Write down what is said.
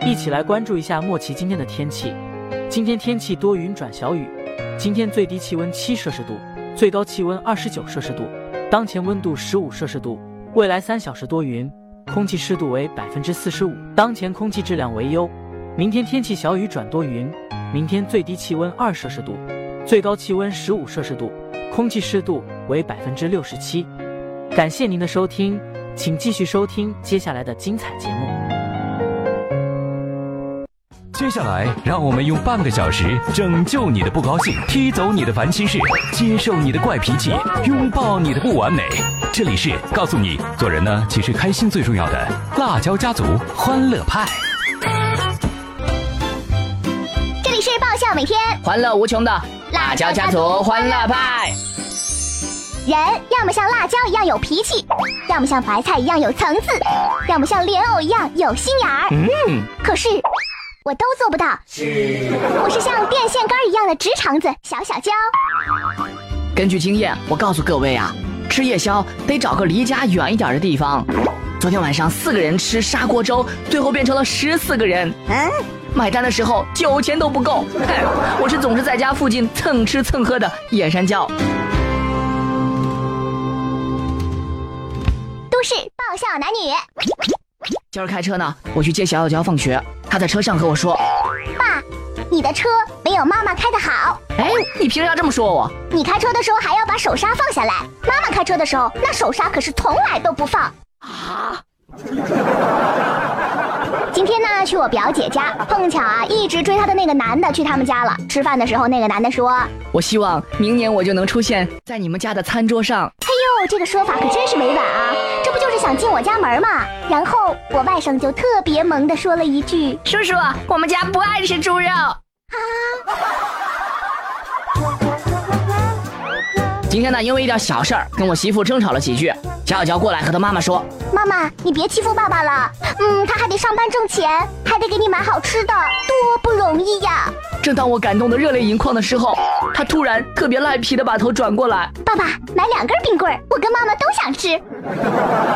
一起来关注一下莫奇今天的天气。今天天气多云转小雨，今天最低气温7摄氏度，最高气温29摄氏度，当前温度15摄氏度。未来3小时多云，空气湿度为45%，当前空气质量为优。明天天气小雨转多云，明天最低气温2摄氏度，最高气温15摄氏度，空气湿度为67%。感谢您的收听，请继续收听接下来的精彩节目。 接下来，让我们用半个小时拯救你的不高兴，踢走你的烦心事，接受你的怪脾气，拥抱你的不完美。这里是告诉你，做人呢，其实开心最重要的辣椒家族欢乐派。 这里是爆笑每天欢乐无穷的辣椒家族欢乐派。 人要么像辣椒一样有脾气，要么像白菜一样有层次，要么像莲藕一样有心眼儿。可是我都做不到，我是像电线杆一样的直肠子小小椒。 根据经验，我告诉各位啊，吃夜宵得找个离家远一点的地方。昨天晚上4个人吃砂锅粥，最后变成了14个人。买单的时候酒钱都不够。我是总是在家附近蹭吃蹭喝的野山椒。 都市爆笑男女。 今儿开车呢，我去接小小娇放学，她在车上和我说：“ 爸，你的车没有妈妈开得好。” 哎，你凭啥这么说我？ 你开车的时候还要把手刹放下来，妈妈开车的时候那手刹可是从来都不放啊。 今天呢，去我表姐家，碰巧啊，一直追她的那个男的去他们家了。吃饭的时候，那个男的说：“ 我希望明年我就能出现在你们家的餐桌上。” 哎呦，这个说法可真是委婉啊！这不就是想进我家门吗？然后我外甥就特别萌地说了一句：“ 叔叔，我们家不爱吃猪肉。”今天呢，因为一点小事儿跟我媳妇争吵了几句，小小娇过来和她妈妈说：“ 妈妈，你别欺负爸爸了，他还得上班挣钱，还得给你买好吃的，多不容易呀。” 正当我感动的热泪盈眶的时候，她突然特别赖皮的把头转过来：“ 爸爸，买2根冰棍，我跟妈妈都想吃。”